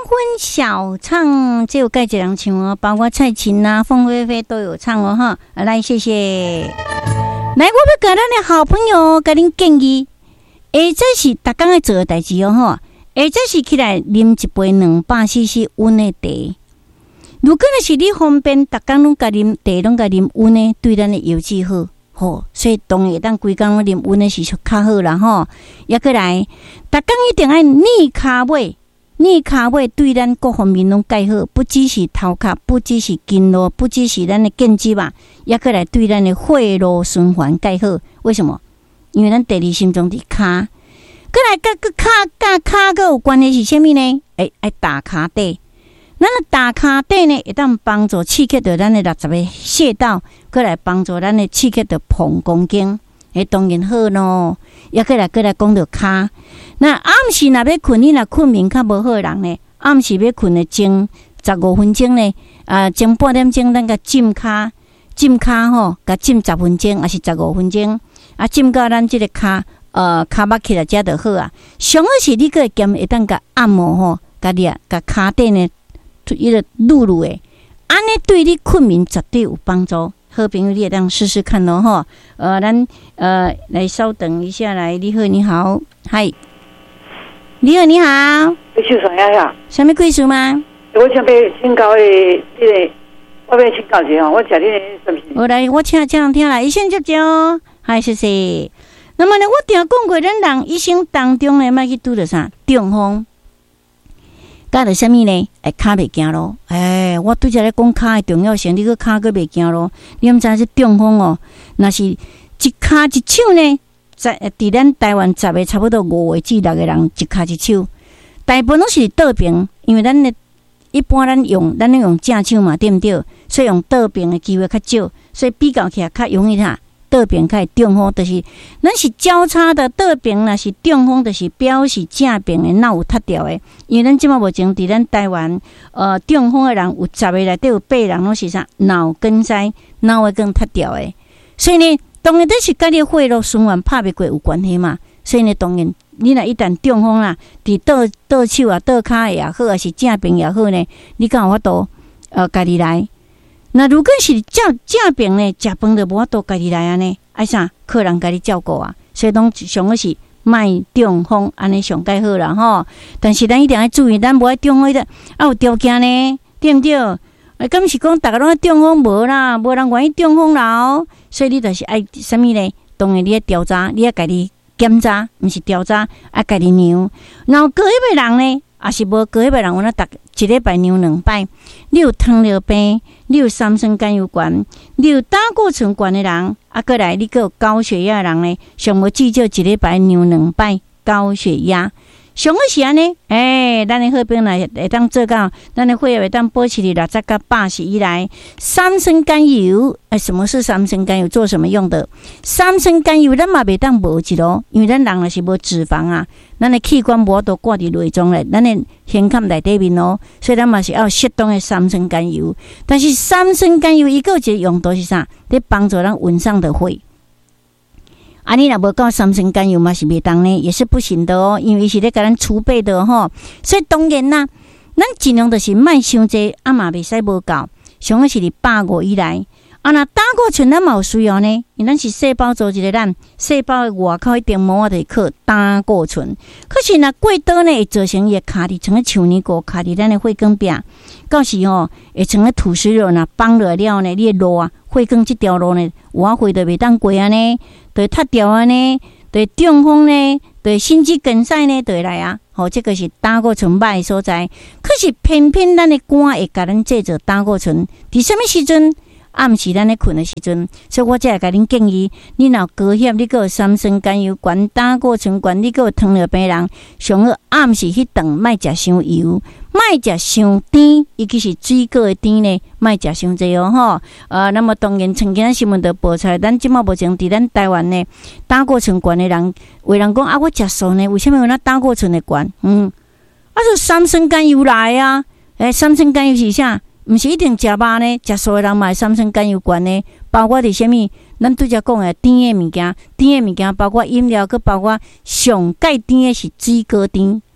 小唱，只有盖一人唱哦，包括蔡琴啊、凤飞飞都有唱哦哈。来，谢谢。来，我要给咱的好朋友给您建议，这是大家要做的代志哦哈。这是起来啉一杯200cc 温的茶。如果是你方便，大家拢甲啉茶，拢甲啉温的，对咱的腰子好。吼，所以当然当规工啉温的是较好啦吼。也过来，大家一定爱逆骹尾。逆骹尾对咱各方面拢介好，不只是头壳，不只是筋络，不只是咱的腱肌嘛，也过来对咱的血路循环介好。为什么？因为咱第二心脏伫骹，过来甲骹个有关系是啥物呢？爱打骹底，咱的打骹底呢，会当帮助刺激到咱的60个穴道，过来帮助咱的刺激到膀胱经。当然好咯，也过来讲到骹。那暗时若要困，你若困眠较无好人呢，暗时要困的前15分钟呢，前半点钟咱甲浸骹吼，甲浸10分钟，还是15分钟，浸到咱即个骹骹擘起来才就好啊。上好是你个兼会当甲按摩吼，甲骹底呢，伊个撸撸诶，安尼对你困眠绝对有帮助。好朋友，你也当试试看咯吼。咱来稍等一下，来，你好，你好，嗨，你好，你好， 你手上呀？ 什么贵事吗？ 我想要请教的我要请教一下，我食你的什么？ 我来，我请听来，医生接接哦，嗨，谢谢。那么呢，我定讲过，咱人一生当中呢，莫去拄着啥中风。甲着啥物呢？骹袂行咯。我拄则咧讲骹的重要性，你个骹个袂行咯。你毋知是中风哦？若是一骹一手呢，伫咱台湾10个差不多5个至6个人一骹一手，大部分拢是倒平，因为咱的一般咱用正手嘛，对毋对？所以用倒平的机会较少，所以比较起来较容易哈。倒平较会中风，就是咱是交叉的倒平，若是中风，就是表示正平的脑有塌掉的。因为咱即马目前伫咱台湾，中风的人有10个内底有8人拢是啥脑梗塞，脑会更塌掉的。所以呢，当然这是甲你血路循环拍袂过有关系嘛。所以呢，当然你若一旦中风啦，伫倒手啊、倒骹也好，还是正平也好呢，你敢有法度家己来。那如果是正病呢，食饭就无法度家己来安尼，爱啥客人家己照顾啊，所以拢上好是卖中风安尼上介好啦吼。但是咱一定要注意，咱无爱中风的有条件呢，对毋对？敢是讲大家拢爱中风无啦，无人愿意中风啦，所以你就是爱啥物呢？当然你要调查，你要家己检查，毋是调查，爱家己量。然后过一个人呢，也是无过一个人，我一礼拜量2摆。你有糖尿病，你有三酸甘油酐，你有胆固醇高的人，过来你有高血压的人呢，上无至少一礼拜量2摆高血压。上好是安尼，咱的好朋友会当做到，咱的血液会当保持伫60到80以内。三酸甘油，什么是三酸甘油？做什么用的？三酸甘油咱嘛袂当无一咯，因为咱人若是无脂肪啊，咱的器官无法度挂伫内脏咧，咱的胸腔内底面咯，所以咱嘛是要适当的三酸甘油。但是三酸甘油伊个一个用途是啥？咧帮助咱稳上的血。你若无够三酸甘油嘛是袂当呢，也是不行的哦，因为是咧甲咱储备的吼。所以当然啦，咱尽量就是莫伤济，嘛袂使无够，上好是伫150以内。那胆固醇咱嘛有需要呢，因为咱是细胞组织的咱，细胞的外口一定膜就会靠胆固醇。可是若过多呢，会造成伊卡伫像个树泥膏卡伫咱的血管壁，到时会像个土石流若绑落了呢，你的路啊，血管这条路呢，有血就袂当过啊呢。就会塌掉啊呢，就会中风呢，就会心肌梗塞呢，就会来啊。这个是胆固醇歹的所在。可是偏偏咱的肝会甲咱制造胆固醇，伫什么时阵？暗时咱咧困的时阵，所以我才会甲恁建议，你若高血，你有三酸甘油酐、胆固醇酐，你有糖尿病人，上好暗时迄顿莫食伤油，莫食伤甜，尤其是水果的甜呢，莫食伤济哦吼。那么当然，曾经咱新闻都报出来，咱即马目前伫咱台湾呢，胆固醇酐的人，有人讲我食素呢，为什么有那胆固醇的酐？就三酸甘油来啊！三酸甘油是啥？毋是一定食肉呢，食素的人嘛三酸甘油酐呢，包括伫啥物？咱拄则讲的甜的物件，包括饮料，佮包括上介甜的是水果甜，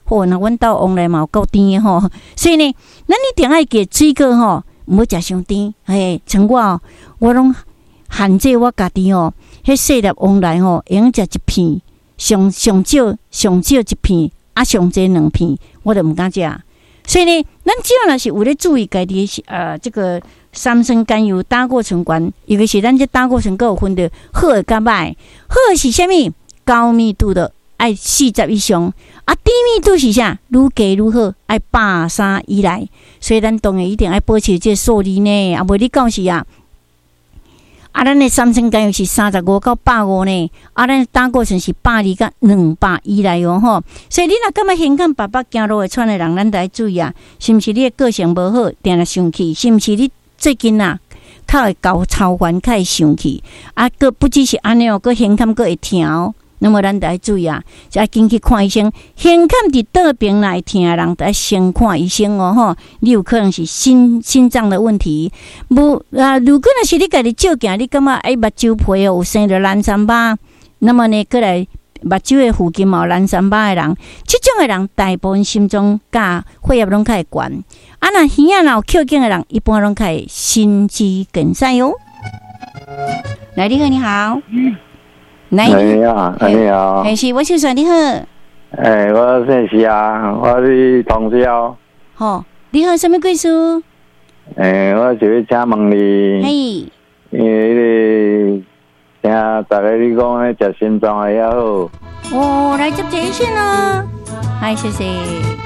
那阮兜往来嘛有够甜的吼，所以呢，咱一定爱给水果吼，唔好食伤甜。像我拢限制我家己吼，迄细粒往来吼，会用食一片，上少一片，上济2片，我都唔敢食。所以呢，咱只要若是有咧注意家己这个三酸甘油胆固醇高，尤其是咱这胆固醇有分的好甲歹，好是啥物？高密度的爱40以上，低密度是啥？愈加愈好，爱130以内。所以咱当然一定爱保持这数字呢，袂你讲是啊。咱的三酸甘油是35到150呢，咱的胆固醇是120到200以内哦吼。所以你若感觉胸坎、爸爸走路会喘的人，咱得注意啊，是毋是你的个性无好，定来生气？是毋是你最近较会高超烦，较会生气？个不只是安尼哦，个胸坎个会疼哦。那么咱得要注意啊，就要紧去看医生。胸坎伫倒边来疼的人，得先看医生哦吼。你有可能是心脏的问题。如果若是你家己照镜，你感觉目睭皮有生着蓝三疤，那么呢，过来目睭的附近有蓝三疤的人，这种的人大部分心脏甲血压拢较会悬。若耳仔有扣紧的人，一般拢较会心肌梗塞哦。来，你好，你好。 你好， 是我先生你好。 我姓徐啊，我是通宵。 你好，什么贵事？ 我就是请问你，因为听大家你讲，食心脏的也好。 来接一线哦。谢谢。